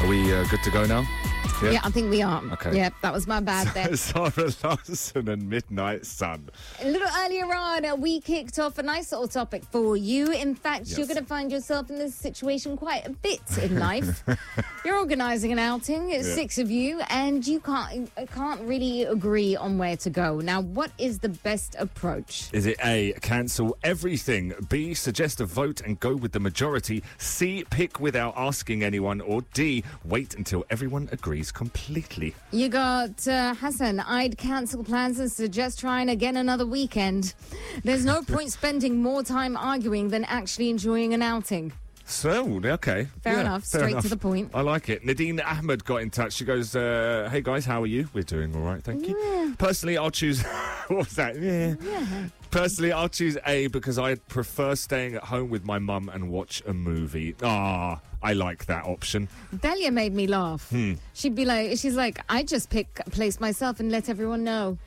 Are we good to go now? Yeah, I think we are. Okay. Yeah, that was my bad there. Zara Larsson and Midnight Sun. A little earlier on, we kicked off a nice little topic for you. In fact, you're going to find yourself in this situation quite a bit in life. You're organising an outing, it's 6 of you, and you can't really agree on where to go. Now, what is the best approach? Is it A, cancel everything, B, suggest a vote and go with the majority, C, pick without asking anyone, or D, wait until everyone agrees completely? You got Hassan. I'd cancel plans and suggest trying again another weekend. There's no point spending more time arguing than actually enjoying an outing. So, okay. Fair enough. Straight to the point. I like it. Nadine Ahmed got in touch. She goes, hey guys, how are you? We're doing all right, thank you. Personally, I'll choose... What was that? Yeah. Personally, I'll choose A because I prefer staying at home with my mum and watch a movie. I like that option. Delia made me laugh. She's like, I just pick a place myself and let everyone know.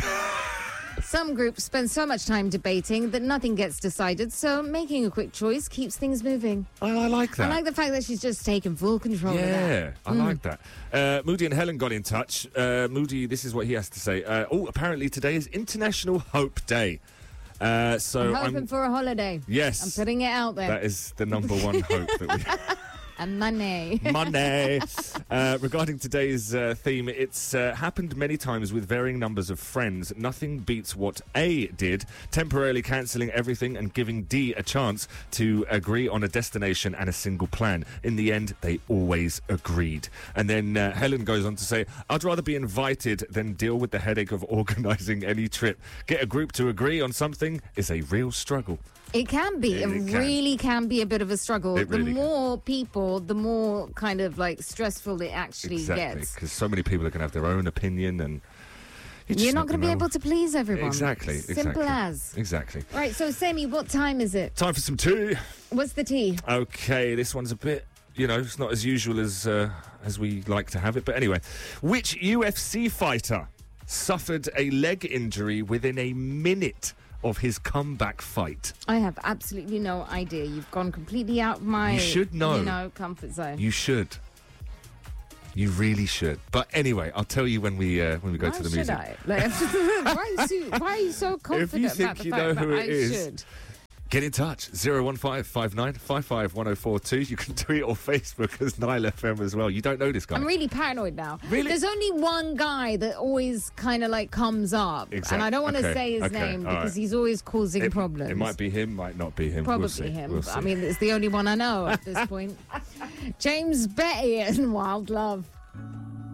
Some groups spend so much time debating that nothing gets decided, so making a quick choice keeps things moving. I like that. I like the fact that she's just taken full control of that. Yeah, I like that. Moody and Helen got in touch. Moody, this is what he has to say. Apparently today is International Hope Day. So I'm hoping for a holiday. Yes. I'm putting it out there. That is the number one hope that we have. And money. Money. Regarding today's theme, it's happened many times with varying numbers of friends. Nothing beats what A did, temporarily cancelling everything and giving D a chance to agree on a destination and a single plan. In the end, they always agreed. And then Helen goes on to say, I'd rather be invited than deal with the headache of organising any trip. Get a group to agree on something is a real struggle. It can be. It really can be a bit of a struggle. It really the more people, the more kind of like stressful it actually gets. Because so many people are going to have their own opinion and... You're not going to be able to please everyone. Exactly. Simple as. Exactly. Right, so Semi, what time is it? Time for some tea. What's the tea? Okay, this one's a bit... it's not as usual as we like to have it. But anyway, which UFC fighter suffered a leg injury within a minute of his comeback fight? I have absolutely no idea. You've gone completely out of my... You should know. Comfort zone. You should. You really should. But anyway, I'll tell you when we go to the music. Why are you so confident about the fact that I should? Get in touch, 01559551042. You can tweet or Facebook as Nile FM as well. You don't know this guy. I'm really paranoid now. Really? There's only one guy that always kind of like comes up. Exactly. And I don't want to say his name because he's always causing problems. It might be him, might not be him. Probably him. We'll see. I mean, it's the only one I know at this point. James Betty and Wild Love.